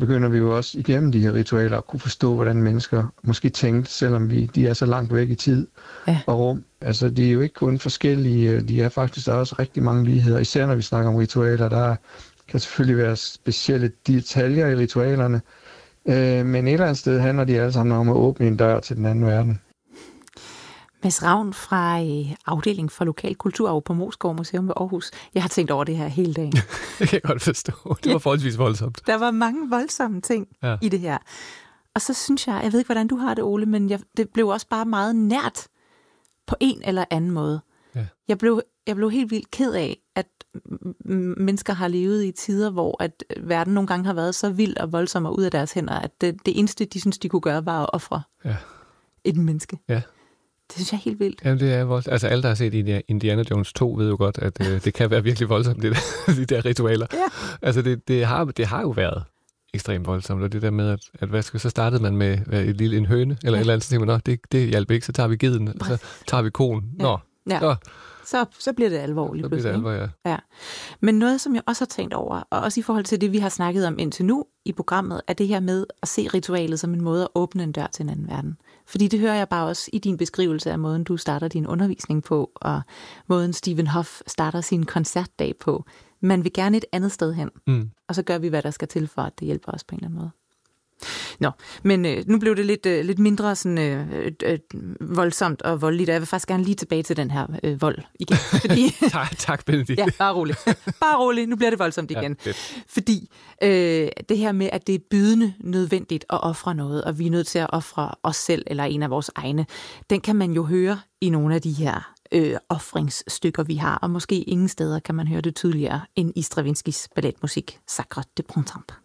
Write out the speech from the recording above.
begynder vi jo også igennem de her ritualer at kunne forstå, hvordan mennesker måske tænkte, selvom de er så langt væk i tid og rum. Altså, de er jo ikke kun forskellige, de er faktisk der er også rigtig mange ligheder, især når vi snakker om ritualer. Der kan selvfølgelig være specielle detaljer i ritualerne, men et eller andet sted handler de alle sammen om at åbne en dør til den anden verden. Mads Ravn fra afdeling for lokal kulturarv på Moesgaard Museum ved Aarhus. Jeg har tænkt over det her hele dagen. Det kan jeg godt forstå. Det var forholdsvis voldsomt. Der var mange voldsomme ting i det her. Og så synes jeg ved ikke, hvordan du har det, Ole, men det blev også bare meget nært på en eller anden måde. Ja. Jeg blev helt vildt ked af, at mennesker har levet i tider, hvor at verden nogle gange har været så vild og voldsom og ud af deres hænder, at det eneste, de synes, de kunne gøre, var at ofre et menneske. Ja. Det synes jeg er helt vildt. Jamen, det er voldsomt. Altså, alle, der har set Indiana Jones 2, ved jo godt, at det kan være virkelig voldsomt, de der ritualer. Ja. Altså, det har jo været ekstremt voldsomt, og det der med, så startede man med en høne, eller et eller andet, så tænkte man, det hjælper ikke, så tager vi geden, og så tager vi koen. Så bliver det alvorligt. Så bliver det alvorligt, ja. Men noget, som jeg også har tænkt over, og også i forhold til det, vi har snakket om indtil nu i programmet, er det her med at se ritualet som en måde at åbne en dør til en anden verden. Fordi det hører jeg bare også i din beskrivelse af måden, du starter din undervisning på, og måden Stephen Hoff starter sin koncertdag på. Man vil gerne et andet sted hen, og så gør vi, hvad der skal til for, at det hjælper os på en eller anden måde. Nå, men nu blev det lidt mindre sådan, voldsomt og voldeligt, og jeg vil faktisk gerne lige tilbage til den her vold igen. Fordi, tak, Benedikt. Ja, bare rolig. Nu bliver det voldsomt igen. Ja, fordi det her med, at det er bydende nødvendigt at ofre noget, og vi er nødt til at ofre os selv eller en af vores egne, den kan man jo høre i nogle af de her ofringsstykker, vi har, og måske ingen steder kan man høre det tydeligere end i Stravinskys balletmusik Sacre de Printemps.